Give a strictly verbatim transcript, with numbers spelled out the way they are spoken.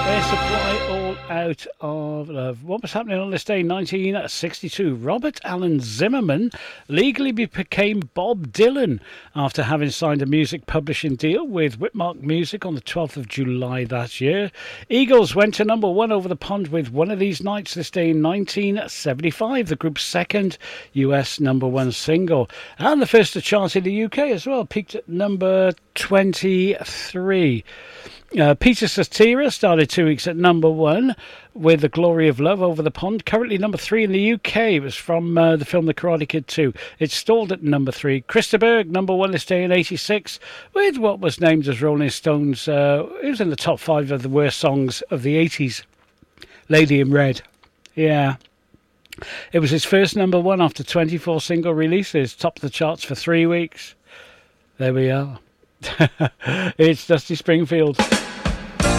Air Supply, All Out of Love. What was happening on this day, nineteen sixty-two? Robert Allen Zimmerman legally became Bob Dylan after having signed a music publishing deal with Whitmark Music on the twelfth of July that year. Eagles went to number one over the pond with One of These Nights this day in nineteen seventy-five, the group's second U S number one single. And the first to chart in the U K as well, peaked at number twenty-three. Uh, Peter Cetera started two weeks at number one with The Glory of Love, Over the Pond. Currently number three in the U K. It was from uh, the film The Karate Kid two. It stalled at number three. Christa Berg, number one this day in eighty-six, with what was named as Rolling Stones. Uh, it was in the top five of the worst songs of the eighties. Lady in Red. Yeah. It was his first number one after twenty-four single releases. Topped the charts for three weeks. There we are. It's Dusty Springfield.